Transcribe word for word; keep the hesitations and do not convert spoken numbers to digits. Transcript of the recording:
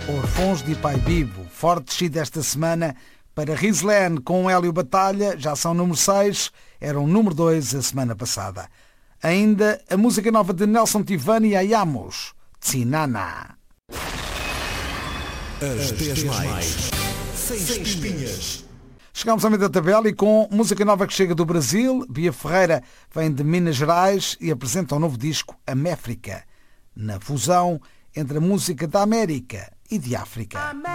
Orfãos de Pai Vivo, forte descida esta semana para Rislen com Hélio Batalha, já são número seis, eram número dois a semana passada. Ainda a música nova de Nelson Tivani e Ayamos, Tsinana. As dez mais, sem espinhas. Chegamos ao meio da tabela e com música nova que chega do Brasil, Bia Ferreira vem de Minas Gerais e apresenta um novo disco, Améfrica, na fusão entre a música da América e de África.